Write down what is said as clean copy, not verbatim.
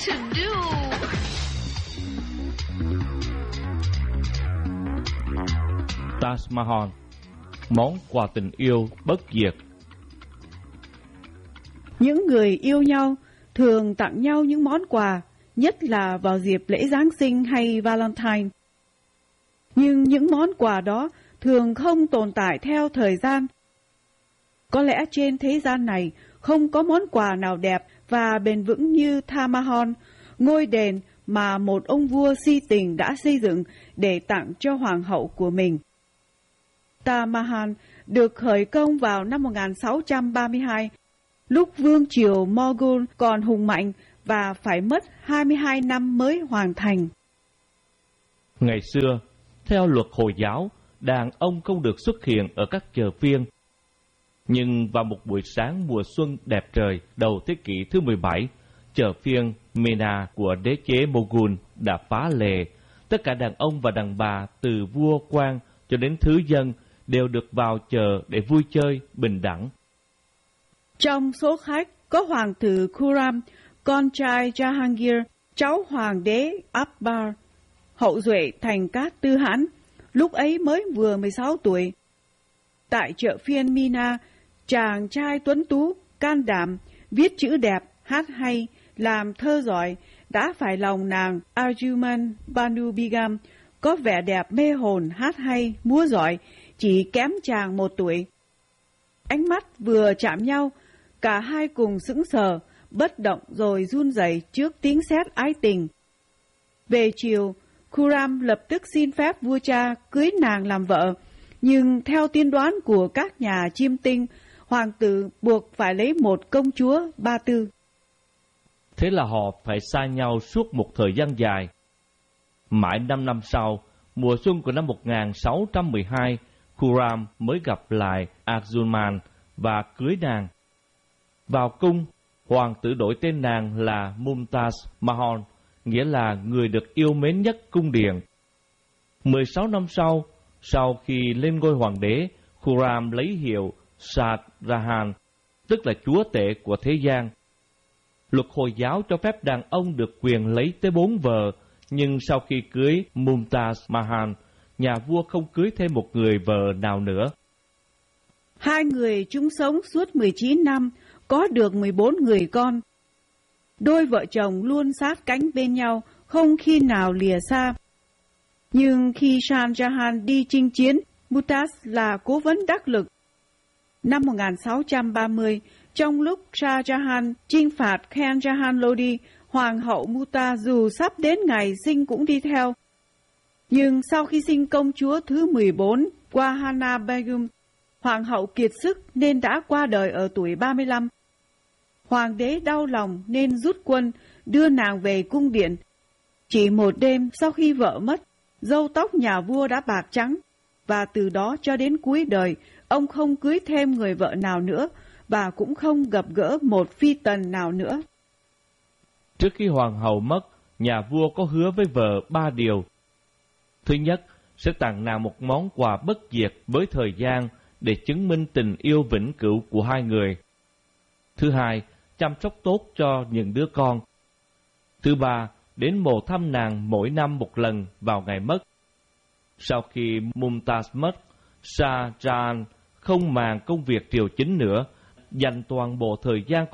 to do. Taj Mahal, món quà tình yêu bất diệt. Những người yêu nhau thường tặng nhau những món quà, nhất là vào dịp lễ Giáng sinh hay Valentine. Nhưng những món quà đó thường không tồn tại theo thời gian. Có lẽ trên thế gian này không có món quà nào đẹp và bền vững như Taj Mahal, ngôi đền mà một ông vua si tình đã xây dựng để tặng cho hoàng hậu của mình. Taj Mahal được khởi công vào năm 1632, lúc vương triều Mughal còn hùng mạnh và phải mất 22 năm mới hoàn thành. Ngày xưa, theo luật Hồi giáo, đàn ông không được xuất hiện ở các chợ phiên. Nhưng vào một buổi sáng mùa xuân đẹp trời đầu thế kỷ thứ 17, chợ phiên Mena của đế chế Mughal đã phá lệ. Tất cả đàn ông và đàn bà từ vua quan cho đến thứ dân đều được vào chợ để vui chơi bình đẳng. Trong số khách có hoàng tử Khurram, con trai Jahangir, cháu hoàng đế Akbar, hậu duệ thành Cát Tư Hãn, lúc ấy mới vừa 16 tuổi. Tại chợ phiên Mina, chàng trai tuấn tú, can đảm, viết chữ đẹp, hát hay, làm thơ giỏi, đã phải lòng nàng Arjuman Banu Begum, có vẻ đẹp mê hồn, hát hay, múa giỏi, chỉ kém chàng 1 tuổi. Ánh mắt vừa chạm nhau, cả hai cùng sững sờ, bất động rồi run rẩy trước tiếng sét ái tình. Về chiều, Khurram lập tức xin phép vua cha cưới nàng làm vợ, nhưng theo tiên đoán của các nhà chiêm tinh, hoàng tử buộc phải lấy một công chúa Ba Tư. Thế là họ phải xa nhau suốt một thời gian dài. Mãi 5 năm sau, mùa xuân của năm 1612, Khurram mới gặp lại Arjuman và cưới nàng. Vào cung, hoàng tử đổi tên nàng là Mumtaz Mahal, nghĩa là người được yêu mến nhất cung điện. 16 năm sau khi lên ngôi hoàng đế, Khurram lấy hiệu Shah Jahan, tức là chúa tể của thế gian. Luật Hồi giáo cho phép đàn ông được quyền lấy tới 4 vợ, nhưng sau khi cưới Mumtaz Mahal, nhà vua không cưới thêm một người vợ nào nữa. Hai người chung sống suốt 19 năm, có được 14 người con. Đôi vợ chồng luôn sát cánh bên nhau, không khi nào lìa xa. Nhưng khi Shah Jahan đi chinh chiến, Mumtaz là cố vấn đắc lực. Năm 1630, trong lúc Shah Jahan chinh phạt Khan Jahan Lodi, hoàng hậu Mumtaz dù sắp đến ngày sinh cũng đi theo. Nhưng sau khi sinh công chúa thứ 14, Wahana Begum, hoàng hậu kiệt sức nên đã qua đời ở tuổi 35. Hoàng đế đau lòng nên rút quân, đưa nàng về cung điện. Chỉ một đêm sau khi vợ mất, râu tóc nhà vua đã bạc trắng, và từ đó cho đến cuối đời, ông không cưới thêm người vợ nào nữa, và cũng không gặp gỡ một phi tần nào nữa. Trước khi hoàng hậu mất, nhà vua có hứa với vợ 3 điều. Thứ nhất, sẽ tặng nàng một món quà bất diệt với thời gian để chứng minh tình yêu vĩnh cửu của hai người. Thứ hai, chăm sóc tốt cho những đứa con. Thứ ba, đến mộ thăm nàng mỗi năm một lần vào ngày mất. Sau khi Mumtaz mất, Shah Jahan không màng công việc triều chính nữa, dành toàn bộ thời gian